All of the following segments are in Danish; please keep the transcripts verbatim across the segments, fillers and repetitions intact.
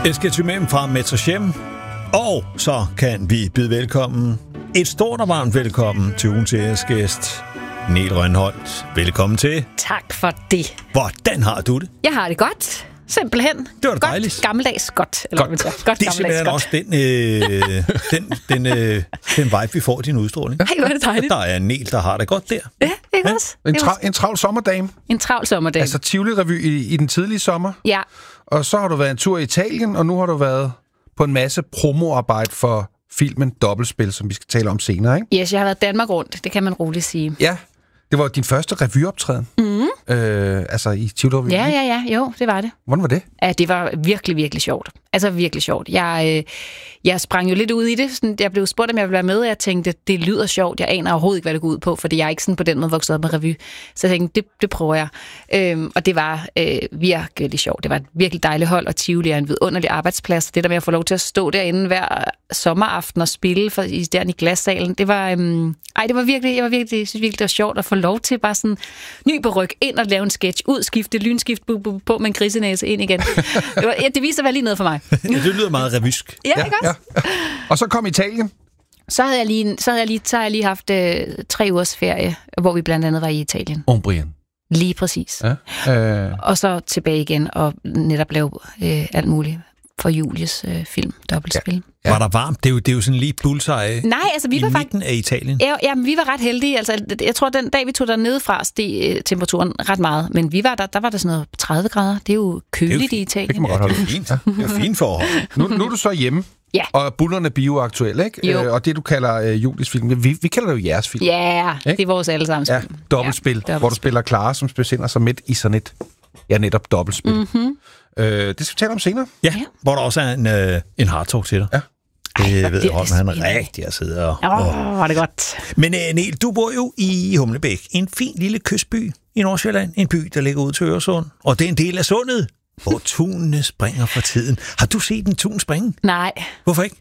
Esketymem fra Metrochem. Og så kan vi byde velkommen, et stort og varmt velkommen til ugens æresgæst, Niel Rønholt. Velkommen til. Tak for det. Hvordan har du det? Jeg har det godt. Simpelthen. Det var da godt, dejligt. Gammeldags godt. Eller godt. godt. godt det er simpelthen også den, øh, den, den, øh, den vibe, vi får i din udstråling. Ej, hvor er det dejligt. Der er en Niel, der har det godt der. Ja, ikke ja. også? En, tra- en travl sommerdame. En travl sommerdame. Altså Tivoli-revy i, i den tidlige sommer. Ja. Og så har du været en tur i Italien, og nu har du været på en masse promoarbejde for filmen Dobbeltspil, som vi skal tale om senere, ikke? Yes, jeg har været Danmark rundt. Det kan man roligt sige. Ja, det var din første revyoptræden. Mm. Øh, altså i Tivoli. Ja, ja, ja. Jo, det var det. Hvordan var det? Ja, det var virkelig, virkelig sjovt. Altså virkelig sjovt. Jeg, øh, jeg sprang jo lidt ud i det. Sådan, jeg blev spurgt, om jeg ville være med, og jeg tænkte, det lyder sjovt. Jeg aner overhovedet ikke, hvad det går ud på, fordi jeg er ikke sådan på den måde vokset op med revy. Så jeg tænkte, det, det prøver jeg. Øhm, og det var øh, virkelig sjovt. Det var et virkelig dejligt hold, og Tivoli er en vidunderlig arbejdsplads. Det der med at få lov til at stå derinde hver sommeraften og spille for, i, der i glassalen, det var, øhm, ej, det var virkelig, jeg var virkelig, jeg synes virkelig, det var sjovt at få lov til bare sådan ny på ryg, ind og lave en sketch, ud, skifte, lynskift på, på med en grisenæse ind igen. Det, var, ja, det viste at være lige noget for mig. Ja, det lyder meget revysk. Ja, ikke også? Ja. Og så kom Italien. Så havde jeg lige, så havde jeg lige, så havde jeg lige haft øh, tre ugers ferie, hvor vi blandt andet var i Italien. Umbrien. Lige præcis. Ja. Øh. Og så tilbage igen og netop lave øh, alt muligt for Julies øh, film, Dobbeltspil. Ja. Ja. Var der varmt? Det er jo, det er jo sådan lige bullseye. Nej, altså vi i var midten af Italien. Ja, ja, vi var ret heldige. Altså, jeg tror, den dag vi tog der ned fra, steg øh, temperaturen ret meget. Men vi var der, der var der sådan noget tredive grader. Det er jo køligt i Italien. Det kan man godt holde. Det er fint. Det er fint forhold. Nu, nu er du så hjemme. Ja. Og bullerne bioaktuelle, ikke? Jo. Øh, og det, du kalder øh, Julies film, vi, vi kalder det jo jeres film. Ja, ikke? det er vores allesammens Ja, film. dobbeltspil, Ja, dobbeltspil, hvor du spiller Clara, som befinder sig midt i sådan et, ja, netop dobbeltspil. Mm-hmm. Øh, det skal vi tale om senere. Ja, ja, hvor der også er en, øh, en hardtalk til dig. Ja. Det Ej, ved det jeg, Holm, han er rigtig at sidde og... Åh, oh, var det godt. Men uh, Niel, du bor jo i Humlebæk, en fin lille kystby i Nordsjælland. En by, der ligger ud til Øresund. Og det er en del af sundet, hvor tunene springer for tiden. Har du set en tun springe? Nej. Hvorfor ikke?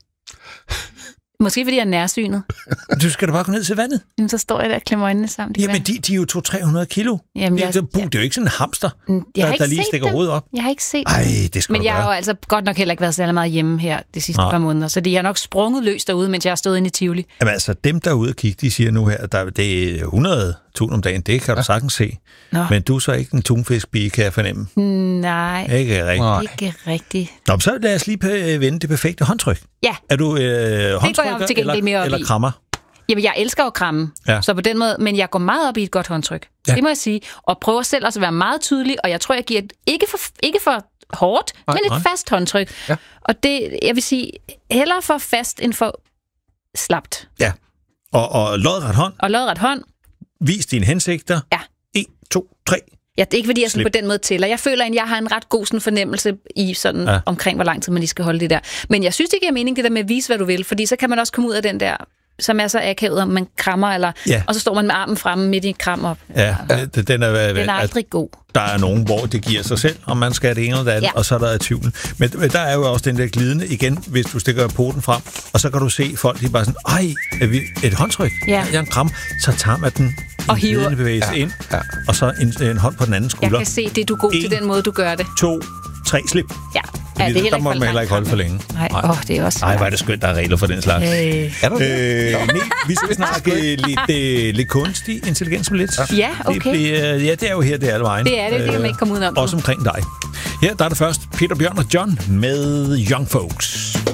Måske fordi jeg er nærsynet. Du skal da bare gå ned til vandet. Jamen, så står jeg der og klemmer øjnene sammen. Jamen, de, de er jo to til tre hundrede kilo. Jamen, det, jeg, det, det, det er jo ikke sådan en hamster, jeg der, har ikke der lige set stikker dem. hovedet op. Jeg har ikke set Ej, det skal Men du jeg gøre. har jo altså godt nok heller ikke været særlig meget hjemme her de sidste Nej. par måneder, så de har nok sprunget løs derude, mens jeg har stået inde i Tivoli. Jamen altså, dem derude og kigge, de siger nu her, at der, det er hundrede tun om dagen. Det kan du sagtens se. Nå. Men du er så ikke en tunfiskpige, kan jeg fornemme. Nej, Ikke rigtigt. Nej. ikke rigtigt. Nå, så lad os lige p- vende det perfekte håndtryk. Ja, Er du øh, håndtrykker til gengæld mere eller, op eller i. krammer? jamen jeg elsker jo at kramme, Ja. så på den måde, men jeg går meget op i et godt håndtryk. Ja. Det må jeg sige, og prøver selv også at være meget tydelig, og jeg tror, jeg giver et, ikke for, ikke for hårdt, Nej, men et nej. fast håndtryk. Ja. Og det, jeg vil sige, hellere for fast end for slapt. Ja. Og, og lodret hånd. Og lodret hånd, Vis dine hensigter. Ja. en, to, tre. ja, det er ikke fordi, jeg sådan Slip. på den måde tæller. Jeg føler, at jeg har en ret god sådan fornemmelse i sådan Ja. ja. omkring, hvor lang tid man lige skal holde det der. Men jeg synes, det giver mening, det der med at vise, hvad du vil, fordi så kan man også komme ud af den der, som er så akavet, om man krammer, eller, Ja. og så står man med armen fremme midt i et kram op. Ja, det, den er, Den er aldrig god. der er nogen, hvor det giver sig selv, om man skal det ene eller det andet, Ja. og så er der tvivlen. Men, men der er jo også den der glidende igen, hvis du stikker poten frem, og så kan du se folk, de er bare sådan, ej, er vi et håndtryk? Ja. Jeg er en kram. Så tager man den Og en hiver. glidende bevægelse Ja. ind, Ja. og så en, en hånd på den anden Jeg skulder. kan se, det er du god En. til den måde, du gør det. To, tre, slip. Ja, Fordi ja det er heller der må ikke man heller ikke holde for længe. Nej, åh, oh, det er også... Ej, hvor er det skønt, der er regler for den slags. Øh, Er der det? Øh, nej, vi skal snakke lidt, øh, lidt kunstig intelligens om lidt. Ja, okay. Det bliver, ja, det er jo her, det er alle vejen. det er det, det kan man ikke komme udenom. Også omkring dig. Her der er det først Peter Bjørn og John med Young Folks.